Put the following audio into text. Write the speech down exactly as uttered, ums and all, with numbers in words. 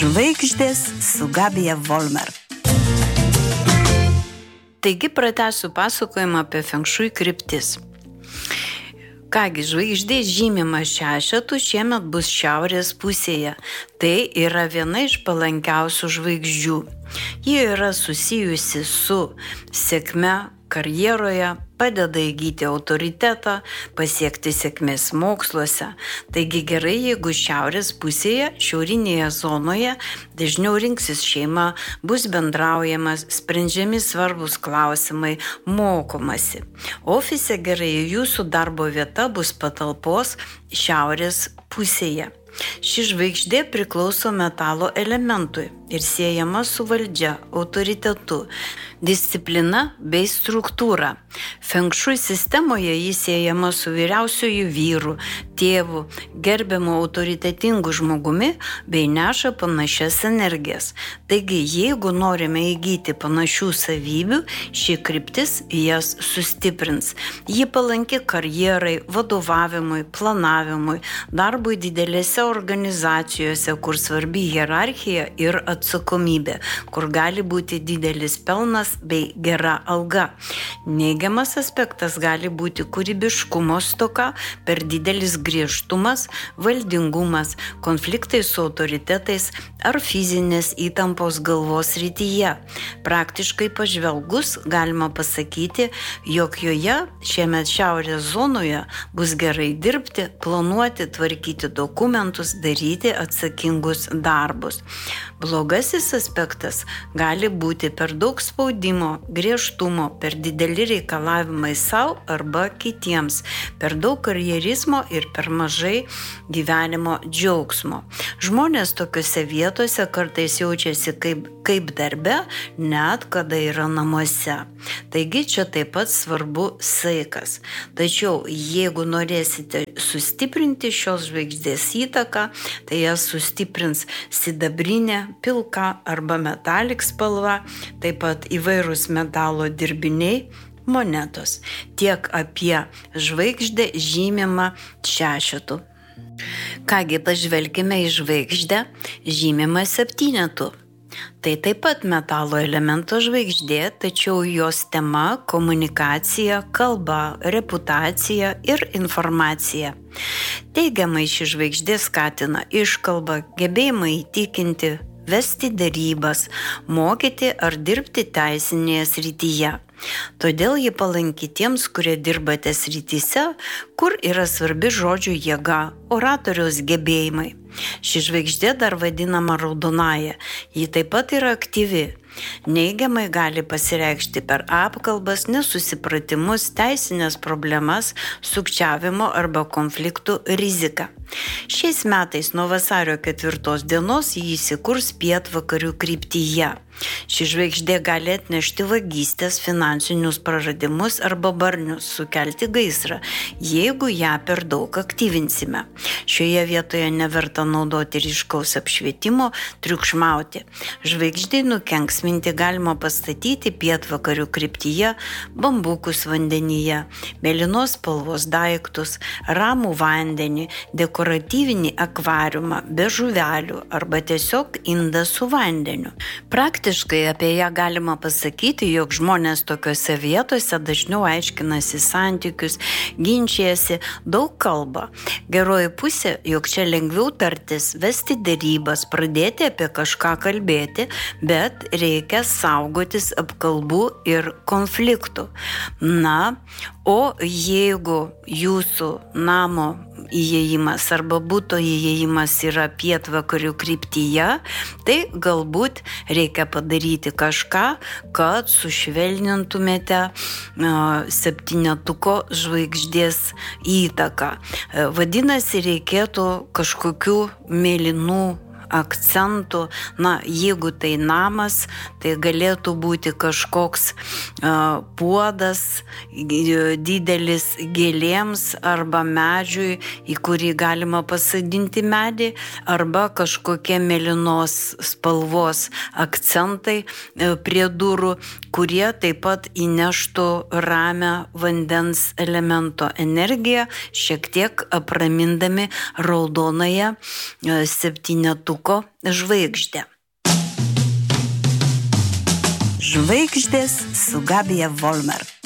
Žvaigždės su Gabija Volmer. Taigi pratęsiu pasakojimą apie Feng Shui kryptis. Kągi, žvaigždė žymima šešetu šiemet bus šiaurės pusėje. Tai yra viena iš palankiausių žvaigždžių. Ji yra susijusi su sėkme karjeroje, padeda įgyti autoritetą, pasiekti sėkmės moksluose. Taigi gerai, jeigu šiaurės pusėje, šiaurinėje zonoje dažniau rinksis šeima, bus bendraujamas, sprendžiami svarbus klausimai, mokomasi. Ofise gerai, jūsų darbo vieta bus patalpos šiaurės pusėje. Ši žvaigždė priklauso metalo elementui ir siejama su valdžia, autoritetu, disciplina bei struktūra. Feng Shui sistemoje jis siejama su vyriausiuoju vyru, tėvu, gerbiamu autoritetingu žmogumi bei neša panašias energijas. Taigi, jeigu norime įgyti panašių savybių, ši kryptis jas sustiprins. Ji palanki karjerai, vadovavimui, planavimui, darbui didelėse organizacijose, kur svarbi hierarchija ir atsakomybė, kur gali būti didelis pelnas bei gera alga. Neigiamas aspektas gali būti kūrybiškumo stoka, per didelis griežtumas, valdingumas, konfliktai su autoritetais ar fizinės įtampos galvos rytyje. Praktiškai pažvelgus galima pasakyti, jog joje šiemet šiaurės zonoje bus gerai dirbti, planuoti, tvarkyti dokumentus, daryti atsakingus darbus. Blogasis aspektas gali būti per daug spaudimo, griežtumo, per dideli reikalavimai savo arba kitiems, per daug karjerizmo ir per mažai gyvenimo džiaugsmo. Žmonės tokiuose vietose kartais jaučiasi kaip, kaip darbe, net kada yra namuose. Taigi čia taip pat svarbu saikas. Tačiau jeigu norėsite sustiprinti šios žvaigždės įtaką, tai jas sustiprins sidabrinė, pilka arba metalik spalva, taip pat įvairūs metalo dirbiniai, monetos. Tiek apie žvaigždę žymimą šešetu. Kągi, pažvelkime į žvaigždę žymimą septynetu. Tai taip pat metalo elemento žvaigždė, tačiau jos tema – komunikacija, kalba, reputacija ir informacija. Teigiamai ši žvaigždė skatina iškalbą, gebėjimą įtikinti, vesti derybas, mokyti ar dirbti teisinėje srityje. Todėl ji palanki tiems, kurie dirbate srityse, kur yra svarbi žodžių jėga, oratoriaus gebėjimai. Ši žvaigždė dar vadinama raudonąja, ji taip pat yra aktyvi. Neigiamai gali pasireikšti per apkalbas, nesusipratimus, teisinės problemas, sukčiavimo arba konfliktų riziką. Šiais metais nuo vasario ketvirtos dienos jį įsikurs pietvakarių kryptyje. Ši žvaigždė gali atnešti vagystės, finansinius praradimus arba barnius, sukelti gaisrą, jeigu ją per daug aktyvinsime. Šioje vietoje neverta naudoti ryškaus apšvietimo, triukšmauti. Žvaigždei nukenksminti galima pastatyti pietvakarių kryptyje bambukus vandenyje, mėlynos spalvos daiktus, ramų vandenį, dekoratyvinį akvariumą be žuvelių arba tiesiog indą su vandeniu. Praktiškai apie ją galima pasakyti, jog žmonės tokiose vietose dažniau aiškinasi santykius, ginčijasi, daug kalba. Geroji pusė, jog čia lengviau tartis, vesti derybas, pradėti apie kažką kalbėti, bet reikia saugotis apkalbų ir konfliktų. Na, o jeigu jūsų namo įėjimas arba buto įėjimas yra pietvakarių kryptyje, tai galbūt reikia padaryti kažką, kad sušvelnintumėte septynetuko žvaigždės įtaką. Vadinasi, reikėtų kažkokių mėlynų akcentų. Na, jeigu tai namas, tai galėtų būti kažkoks uh, puodas didelis gėlėms arba medžiui, į kurį galima pasodinti medį, arba kažkokie mėlynos spalvos akcentai uh, prie durų, kurie taip pat įneštų ramę vandens elemento energiją, šiek tiek apramindami raudonąją septynetuko žvaigždę. Žvaigždės su Gabija Volmer.